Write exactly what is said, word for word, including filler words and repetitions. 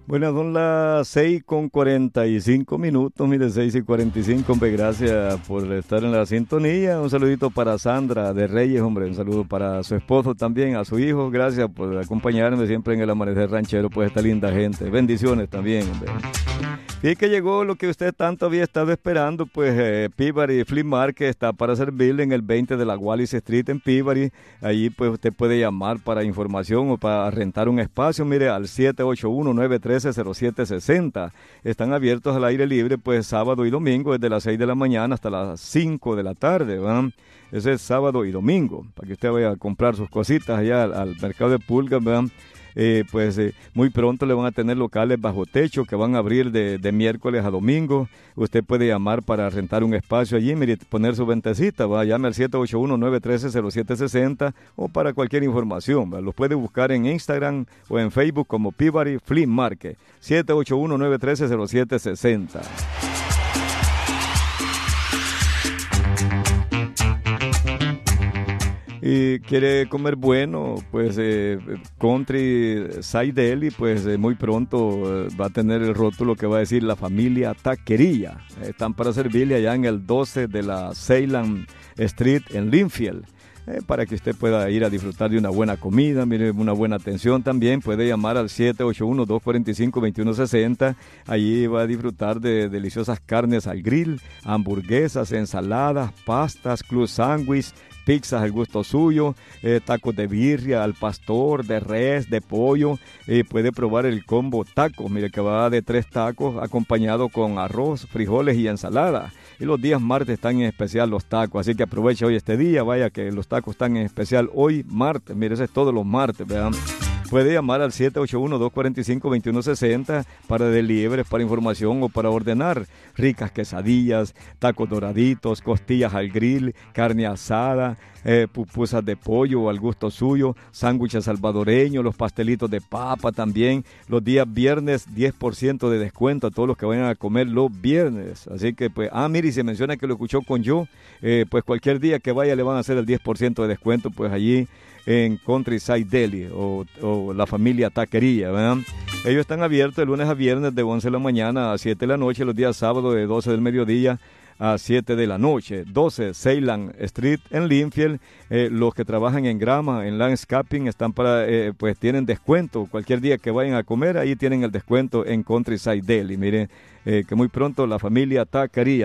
Bueno, son las seis con cuarenta y cinco minutos, mire, seis y cuarenta y cinco, hombre, gracias por estar en la sintonía. Un saludito para Sandra de Reyes, hombre, un saludo para su esposo también, a su hijo, gracias por acompañarme siempre en el Amanecer Ranchero, pues esta linda gente. Bendiciones también, hombre. Y que llegó lo que usted tanto había estado esperando, pues eh, Peabody Flea Market está para servirle en el veinte de la Wallis Street en Peabody. Allí pues usted puede llamar para información o para rentar un espacio, mire, al siete ocho uno, nueve uno tres, cero siete seis cero. Están abiertos al aire libre pues sábado y domingo desde las seis de la mañana hasta las cinco de la tarde, ¿verdad? Ese es sábado y domingo, para que usted vaya a comprar sus cositas allá al, al mercado de pulgas, ¿verdad? Eh, pues eh, muy pronto le van a tener locales bajo techo que van a abrir de, de miércoles a domingo. Usted puede llamar para rentar un espacio allí, mire, poner su ventecita, va, llame al siete ocho uno, nueve uno tres, cero siete seis cero o para cualquier información, va. Los puede buscar en Instagram o en Facebook como Peabody Flea Market, siete ocho uno, nueve uno tres, cero siete seis cero. Y quiere comer bueno, pues eh, Country Side Deli, pues eh, muy pronto eh, va a tener el rótulo que va a decir la familia Taquería. Están para servirle allá en el doce de la Ceylan Street en Linfield. Eh, para que usted pueda ir a disfrutar de una buena comida, mire, una buena atención también. Puede llamar al siete ocho uno, dos cuatro cinco, dos uno seis cero. Allí va a disfrutar de deliciosas carnes al grill, hamburguesas, ensaladas, pastas, club sándwich, pizzas al gusto suyo, eh, tacos de birria, al pastor, de res, de pollo. Eh, puede probar el combo taco, mire que va de tres tacos acompañado con arroz, frijoles y ensalada. Y los días martes están en especial los tacos, así que aproveche hoy este día, vaya que los tacos están en especial hoy martes, mire, ese es todos los martes, vean. Puede llamar al siete ocho uno, dos cuatro cinco, dos uno seis cero para deliveries, para información o para ordenar ricas quesadillas, tacos doraditos, costillas al grill, carne asada, eh, pupusas de pollo al gusto suyo, sándwiches salvadoreños, los pastelitos de papa también. Los días viernes diez por ciento de descuento a todos los que vayan a comer los viernes. Así que pues, ah, mire, y se menciona que lo escuchó con yo, eh, pues cualquier día que vaya le van a hacer el diez por ciento de descuento pues allí en Countryside Deli o, o la familia Taquería, ¿verdad? Ellos están abiertos de lunes a viernes de once de la mañana a siete de la noche, los días sábados de doce del mediodía a siete de la noche. doce Ceylan Street en Linfield. Eh, los que trabajan en grama, en landscaping, están para, eh, pues tienen descuento. Cualquier día que vayan a comer, ahí tienen el descuento en Countryside Deli. Miren, eh, que muy pronto la familia Taquería